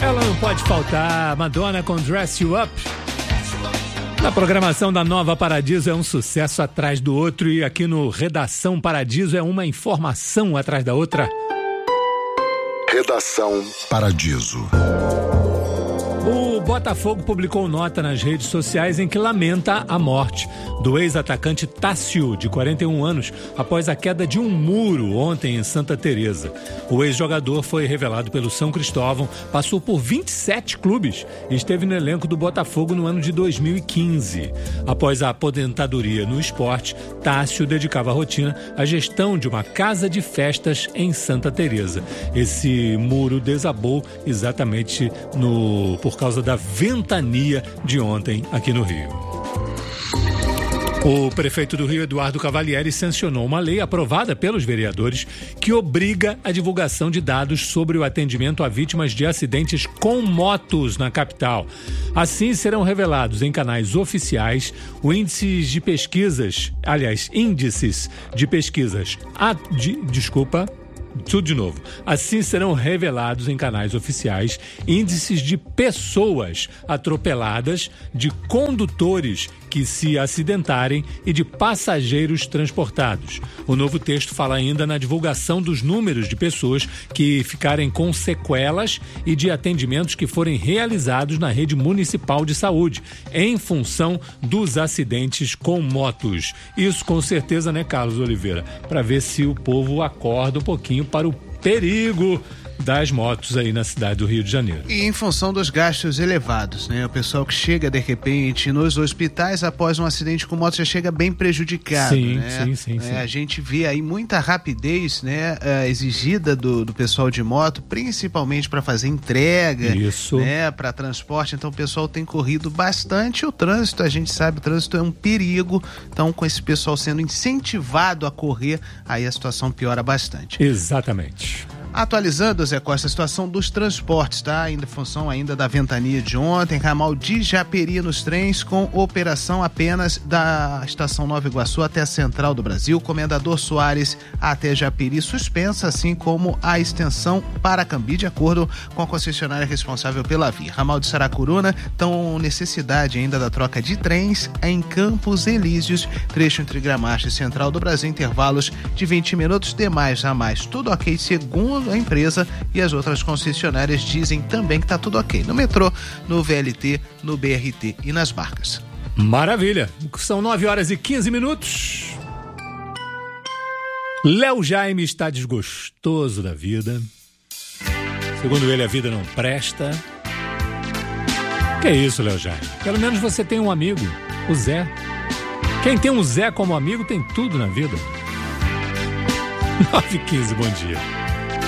Ela não pode faltar. Madonna com Dress You Up. Na programação da Nova Paradiso é um sucesso atrás do outro e aqui no Redação Paradiso é uma informação atrás da outra. Redação Paradiso. O Botafogo publicou nota nas redes sociais em que lamenta a morte do ex-atacante Tássio, de 41 anos, após a queda de um muro ontem em Santa Teresa. O ex-jogador foi revelado pelo São Cristóvão, passou por 27 clubes e esteve no elenco do Botafogo no ano de 2015. Após a aposentadoria no esporte, Tássio dedicava a rotina à gestão de uma casa de festas em Santa Teresa. Esse muro desabou exatamente por causa da ventania de ontem aqui no Rio. O prefeito do Rio, Eduardo Cavalieri, sancionou uma lei aprovada pelos vereadores que obriga a divulgação de dados sobre o atendimento a vítimas de acidentes com motos na capital. Assim, serão revelados em canais oficiais índices de pesquisas. Assim serão revelados em canais oficiais índices de pessoas atropeladas, de condutores que se acidentarem e de passageiros transportados. O novo texto fala ainda na divulgação dos números de pessoas que ficarem com sequelas e de atendimentos que forem realizados na rede municipal de saúde, em função dos acidentes com motos. Isso com certeza, né, Carlos Oliveira? Para ver se o povo acorda um pouquinho para o perigo das motos aí na cidade do Rio de Janeiro. E em função dos gastos elevados, né? O pessoal que chega de repente nos hospitais após um acidente com moto já chega bem prejudicado, sim, né? Sim. A gente vê aí muita rapidez, né, exigida do pessoal de moto, principalmente para fazer entrega, isso, né, para transporte. Então o pessoal tem corrido bastante. O trânsito, a gente sabe, o trânsito é um perigo. Então, com esse pessoal sendo incentivado a correr, aí a situação piora bastante. Exatamente. Atualizando, Zé Costa, a situação dos transportes, tá? Ainda em função da ventania de ontem, ramal de Japeri nos trens com operação apenas da estação Nova Iguaçu até a Central do Brasil, Comendador Soares até Japeri suspensa, assim como a extensão para Cambi, de acordo com a concessionária responsável pela via. Ramal de Saracuruna, então necessidade ainda da troca de trens em Campos Elíseos, trecho entre Gramacho e Central do Brasil, intervalos de 20 minutos, demais a mais. Tudo ok, segundo a empresa, e as outras concessionárias dizem também que está tudo ok. No metrô, no VLT, no BRT e nas barcas. Maravilha! São 9h15. Léo Jaime está desgostoso da vida. Segundo ele, a vida não presta. Que isso, Léo Jaime? Pelo menos você tem um amigo, o Zé. Quem tem um Zé como amigo tem tudo na vida. 9h15, bom dia.